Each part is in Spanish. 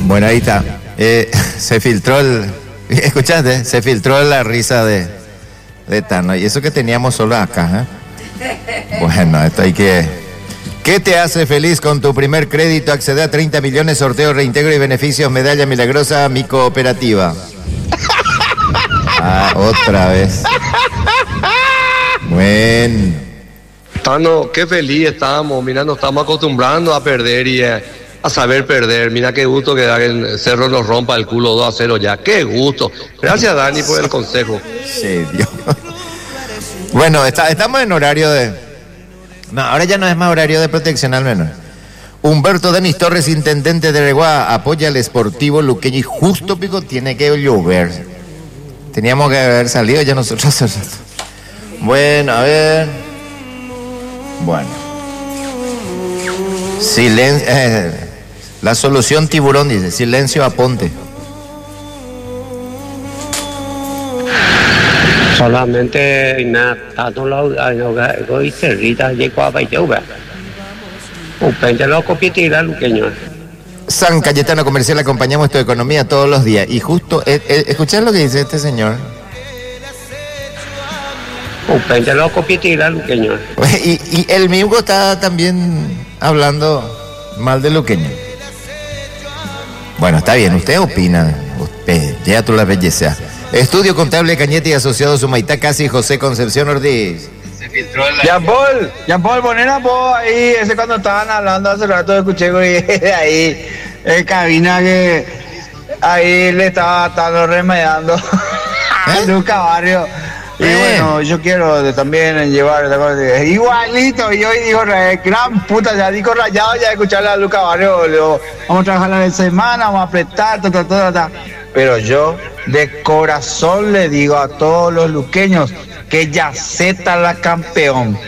Bueno, ahí está. Se filtró ¿escuchaste? Se filtró la risa de Tano. Y eso que teníamos solo acá, ¿eh? Bueno, esto hay que... ¿Qué te hace feliz con tu primer crédito? Accede a 30 millones, sorteo, reintegro y beneficios, medalla milagrosa, mi cooperativa. Otra vez. Bueno. Tano, qué feliz estamos. Mira, nos estamos acostumbrando a perder y a saber perder. Mira qué gusto que el Cerro nos rompa el culo 2-0 ya. Qué gusto. Gracias, Dani, por el consejo. Sí, Dios. Bueno, estamos en horario de... No, ahora ya no es más horario de protección al menor. Humberto Denis Torres, intendente de Areguá, apoya al Sportivo Luqueño y justo pico tiene que llover. Teníamos que haber salido ya nosotros. Bueno, a ver. Bueno. Silencio. La solución tiburón dice, silencio aponte. Solamente nada, lo hice Rita, llegó a Bayouba. Upende loco pitira luqueño. San Cayetano Comercial, acompañamos tu economía todos los días. Y justo, escuchad lo que dice este señor. Upende loco pitira luqueño. Y el mismo está también hablando mal de luqueño. Bueno, está bien, usted opina. Usted, ya tú la belleza. Estudio Contable Cañete y Asociados Humaitá, casi José Concepción Ortiz. Se filtró Jean Paul, poner a vos ahí, ese cuando estaban hablando hace rato, escuché ahí, en cabina que ahí le estaba remediando a Luca Barrio. Y bueno, yo quiero también llevar esa cosa, igualito, y hoy dijo, gran puta, ya dijo rayado, ya escucharle a Luca Barrio, boludo. Vamos a trabajar la semana, vamos a apretar, Pero yo de corazón le digo a todos los luqueños que Yaceta la campeón.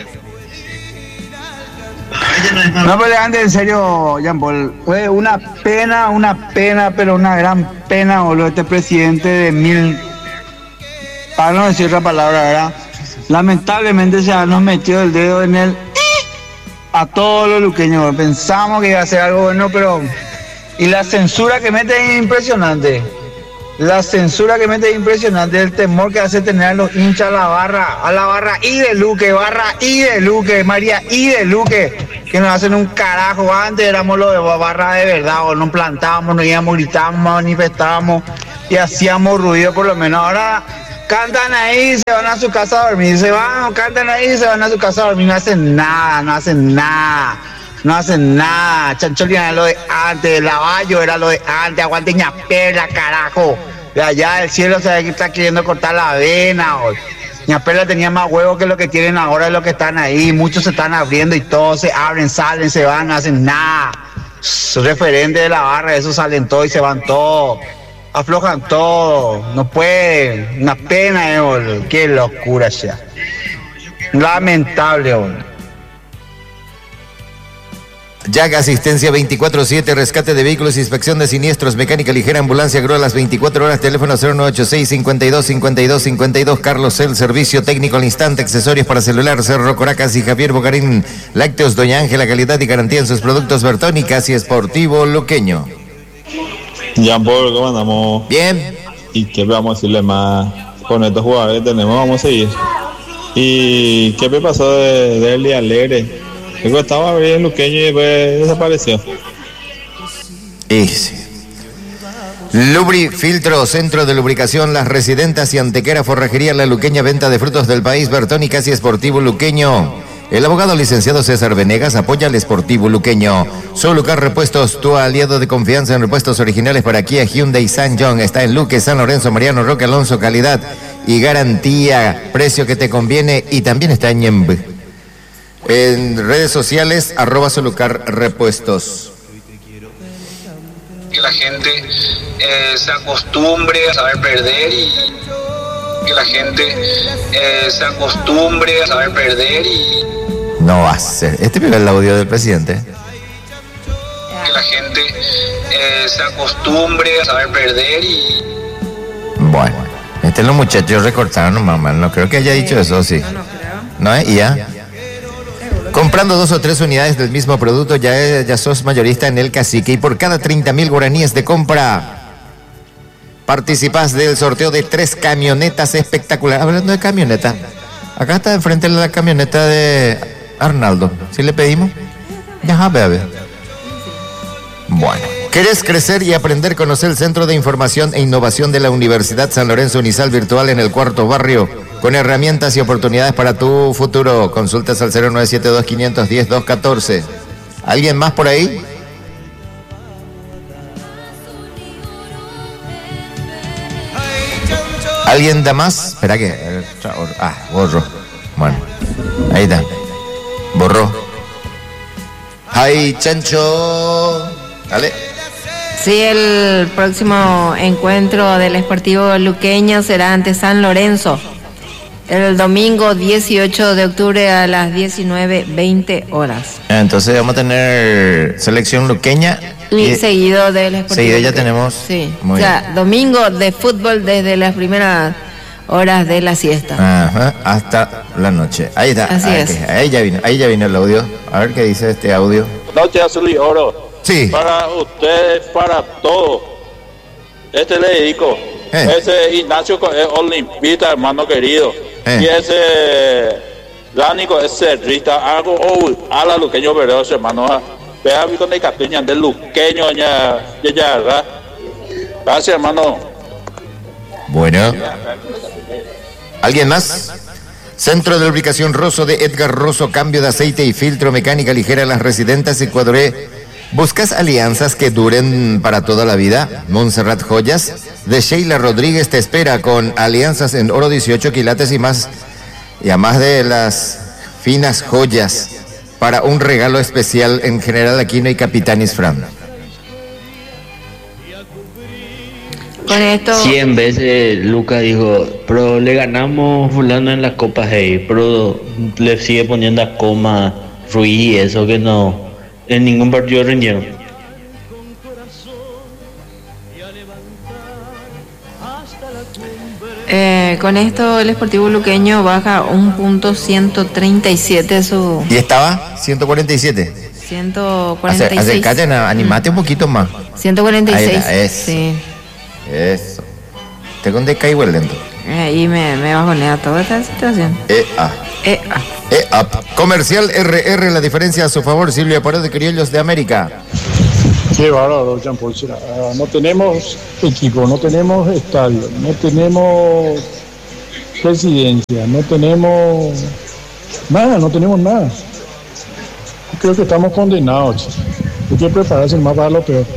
No pelean en serio, Jean Paul. Fue una pena, pero una gran pena, boludo, este presidente de para no decir otra palabra, ¿verdad? Lamentablemente se nos metió el dedo en el... a todos los luqueños. Pensamos que iba a ser algo bueno, pero... Y la censura que mete es impresionante. La censura que mete es impresionante. El temor que hace tener a los hinchas a la barra y de Luque, María y de Luque, que nos hacen un carajo. Antes éramos los de barra de verdad, o nos plantábamos, nos íbamos, gritábamos, manifestábamos y hacíamos ruido por lo menos. Ahora cantan ahí, se van a su casa a dormir, cantan ahí, se van a su casa a dormir, no hacen nada. Chancholina era lo de antes, Lavalle era lo de antes, aguante Ñapela, carajo. De allá del cielo se ve que está queriendo cortar la vena hoy. Ñapela tenía más huevos que lo que tienen ahora de los que están ahí. Muchos se están abriendo y todos se abren, salen, se van, no hacen nada. Referente de la barra, esos salen todos y se van todos. Aflojan todo, no pueden. Una pena, boludo. Qué locura ya. Lamentable, boludo. Jack Asistencia 24/7, rescate de vehículos, inspección de siniestros, mecánica ligera, ambulancia, grúa las 24 horas, teléfono 0986-52-52-52, Carlos El, servicio técnico al instante, accesorios para celular, Cerro Coracas y Javier Bocarín, lácteos Doña Ángela, calidad y garantía en sus productos Bertoni, casi Sportivo Luqueño. Jean Paul, ¿cómo andamos? Bien. ¿Y qué vamos a decirle más? Con estos jugadores que tenemos, vamos a seguir. ¿Y qué me pasó de Eli Alegre? Estaba bien Luqueño y después desapareció. Lubri Filtro, centro de lubricación, Las Residentas y Antequera, forrajería La Luqueña, venta de frutos del país, Bertoni, casi Sportivo Luqueño. El abogado licenciado César Venegas apoya al Sportivo Luqueño. Solucar Repuestos, tu aliado de confianza en repuestos originales para Kia, Hyundai, San John. Está en Luque, San Lorenzo, Mariano Roque Alonso, calidad y garantía, precio que te conviene, y también está en Ñembe. En redes sociales, @Solucar Repuestos. Que la gente se acostumbre a saber perder y que la gente se acostumbre a saber perder y... No va a ser. Este es el audio del presidente. Que la gente se acostumbre a saber perder y... Bueno, los muchachos recortaron nomás, no creo que haya dicho eso, sí. No, ¿y ya? Comprando 2 o 3 unidades del mismo producto ya sos mayorista en el Cacique, y por cada 30.000 guaraníes de compra participás del sorteo de 3 camionetas espectaculares. Hablando de camioneta, acá está enfrente la camioneta de Arnaldo. ¿Sí le pedimos? Ya, bebé. Bueno, ¿querés crecer y aprender? Conoce el Centro de Información e Innovación de la Universidad San Lorenzo Unisal Virtual en el 4º barrio, con herramientas y oportunidades para tu futuro. Consultas al 0972-510-214. ¿Alguien más por ahí? ¿Alguien da más? Espera que... borro. Bueno, ahí está. Borró. ¡Ay, chancho! Dale. Sí, el próximo encuentro del Sportivo Luqueño será ante San Lorenzo, el domingo 18 de octubre a las 19:20 horas. Entonces vamos a tener selección luqueña. Y seguido del Sportivo. Seguido ya tenemos. Sí. Muy o sea, domingo de fútbol desde las primeras horas de la siesta. Ajá, hasta la noche. Ahí está. Así es. Ahí ya vino el audio. A ver qué dice este audio. Noche Azul y Oro. Sí. Para ustedes, para todos. Le dedico. Ese Ignacio es olimpista, hermano querido. Y ese Dánico es cerrista. Algo a la luqueño verdoso, hermano. Vea con el catuña del luqueño, ya. Gracias, hermano. Bueno. ¿Alguien más? Centro de Lubricación Rosso de Edgar Rosso, cambio de aceite y filtro, mecánica ligera en las residentas Ecuadoré. ¿Buscas alianzas que duren para toda la vida? Montserrat Joyas de Sheila Rodríguez te espera con alianzas en oro 18 quilates y más, y a más de las finas joyas para un regalo especial en General Aquino y Capitanis Fran. Con esto 100 veces Luca dijo, pero le ganamos fulano en las copas ahí, pero le sigue poniendo a coma Ruiz y eso que no, en ningún partido rindieron. Con esto el Sportivo Luqueño baja un punto 137 su... ¿Y estaba? 147. 146. Acercate, animate un poquito más. 146. Ahí está, sí. Eso. Te conté caigo el lento. Y me bajonea toda esta situación. Comercial RR, la diferencia a su favor. Silvia Paredes de Criollos de América. Qué bárbaro, Jean Paul. No tenemos equipo, no tenemos estadio, no tenemos presidencia, no tenemos nada. Creo que estamos condenados. Hay que prepararse más para lo peor.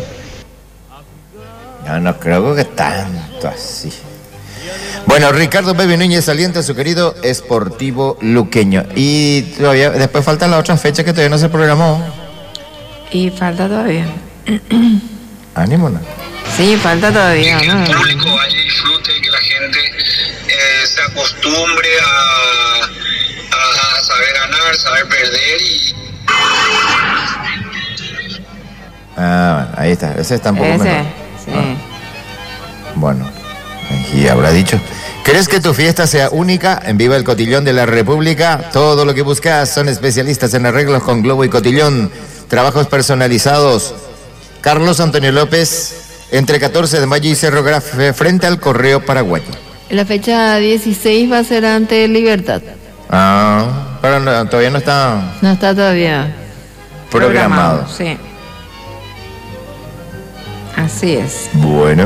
No creo que tanto así. Bueno, Ricardo Baby Núñez alienta a su querido Sportivo Luqueño. Y todavía, después faltan las otras fechas que todavía no se programó. Y falta todavía. Ánimo, ¿no? Sí, falta todavía, ¿no? El público vaya y disfrute, que la gente se acostumbre a saber ganar, saber perder y... Bueno, ahí está, ese está un poco mejor. Sí. Bueno, y habrá dicho. ¿Crees que tu fiesta sea única? En Viva el Cotillón de la República. Todo lo que buscas, son especialistas en arreglos con globo y cotillón. Trabajos personalizados. Carlos Antonio López, entre 14 de mayo y Cerro Graf, frente al Correo Paraguayo. La fecha 16 va a ser ante Libertad. Pero no, todavía no está... No está todavía programado. Sí. Así es. Bueno.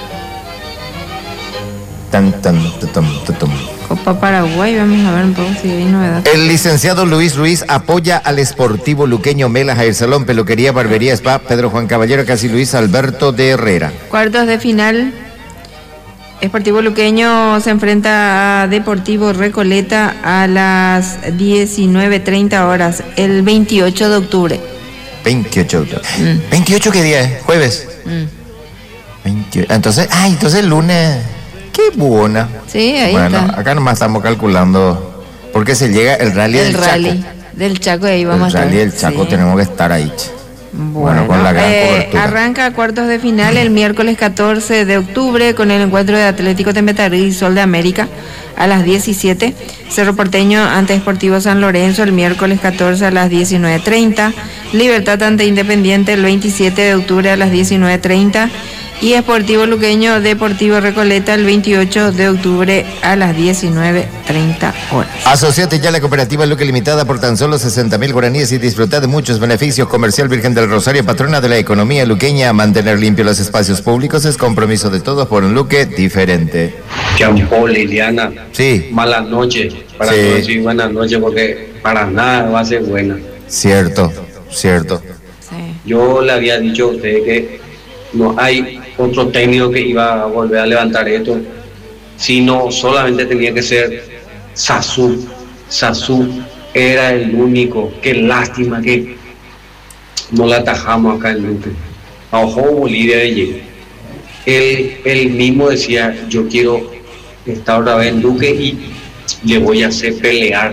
Copa Paraguay, vamos a ver un poco si hay novedad. El licenciado Luis Ruiz apoya al Sportivo Luqueño Melas, Hair Salón, Peluquería, Barbería, Spa, Pedro Juan Caballero, Casi Luis Alberto de Herrera. Cuartos de final. Sportivo Luqueño se enfrenta a Deportivo Recoleta a las 19:30 horas, el 28 de octubre. 28 de octubre. ¿28 qué día es? ¿Jueves? 28. Entonces el lunes. Qué buena. Sí, ahí bueno, está. Acá nomás estamos calculando porque se llega el rally del Chaco. Del Chaco, ahí vamos a estar. El rally del Chaco, sí. Tenemos que estar ahí. Bueno, con la gran cobertura. Arranca cuartos de final el miércoles 14 de octubre con el encuentro de Atlético Tembetarí y Sol de América a las 17. Cerro Porteño ante Sportivo San Lorenzo el miércoles 14 a las 19:30. Libertad ante Independiente el 27 de octubre a las 19:30. Y Sportivo Luqueño Deportivo Recoleta el 28 de octubre a las 19:30 horas. Asociate ya a la cooperativa Luque Limitada por tan solo 60.000 guaraníes y disfruta de muchos beneficios. Comercial Virgen del Rosario, patrona de la economía luqueña. Mantener limpios los espacios públicos es compromiso de todos por un Luque diferente. Jean-Paul, Liliana. Sí. Malas noches. Para no decir buenas noches porque para nada va a ser buena. Cierto. Sí. Yo le había dicho a usted que no hay otro técnico que iba a volver a levantar esto, sino solamente tenía que ser Sasú. Sasú era el único. Qué lástima que no la atajamos acá en Luque. A Ojo Bolivia de llegar. Él mismo decía, yo quiero estar otra vez en Luque y le voy a hacer pelear.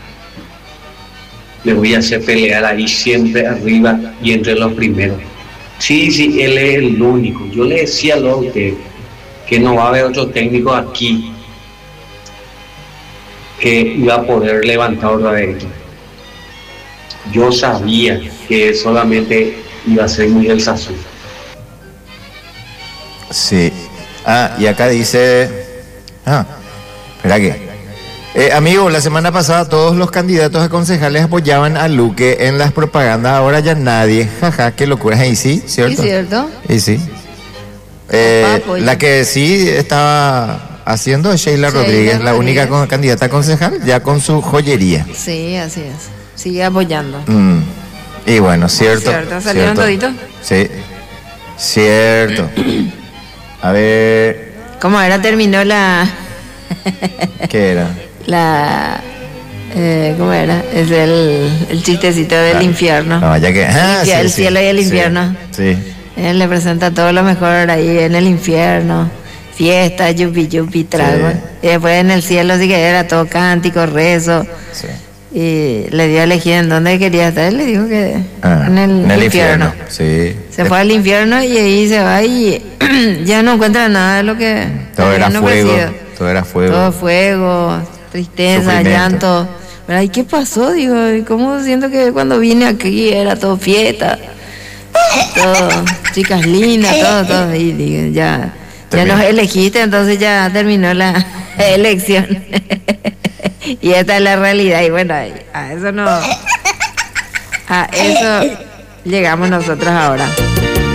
Le voy a hacer pelear ahí siempre arriba y entre los primeros. Sí, él es el único. Yo le decía a usted que no va a haber otro técnico aquí que iba a poder levantar otra vez. Yo sabía que solamente iba a ser Miguel Sasú. Sí. Y acá dice... espera que... amigo, la semana pasada todos los candidatos a concejales apoyaban a Luque en las propagandas, ahora ya nadie. Jaja, qué locura. Y sí, ¿cierto? ¿Sí, cierto? Y sí. La que sí estaba haciendo es Sheila Rodríguez, la única candidata a concejal, ya con su joyería. Sí, así es. Sigue apoyando. Y bueno, cierto. ¿Salieron toditos? Sí. Cierto. A ver. ¿Cómo era? Terminó la... ¿Qué era? ¿Cómo era? Es el chistecito del infierno. No, ya que... el cielo y el infierno. Sí. Él le presenta todo lo mejor ahí en el infierno. Fiesta, yupi, trago. Sí. Y después en el cielo sí que era todo cántico, rezo. Sí. Y le dio a elegir en dónde quería estar. Él le dijo que en el infierno. Sí. Se fue al infierno y ahí se va y ya no encuentra nada de lo que... Todo era fuego. Todo era fuego. Todo fuego, tristeza, llanto. ¿Verdad? ¿Y qué pasó? Digo, ¿y cómo siento que cuando vine aquí era todo fiesta? Todo, chicas lindas, todo. Y digo, ya nos elegiste, entonces ya terminó la elección. Y esta es la realidad. Y bueno, a eso llegamos nosotros ahora.